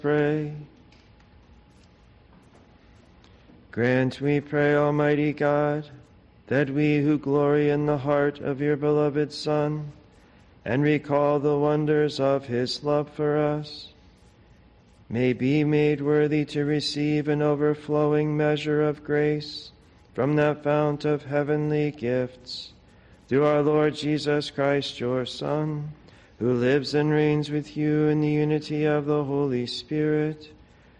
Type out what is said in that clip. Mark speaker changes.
Speaker 1: Pray. Grant, we pray, Almighty God, that we who glory in the heart of your beloved Son and recall the wonders of his love for us, may be made worthy to receive an overflowing measure of grace from that fount of heavenly gifts, through our Lord Jesus Christ, your Son, who lives and reigns with you in the unity of the Holy Spirit,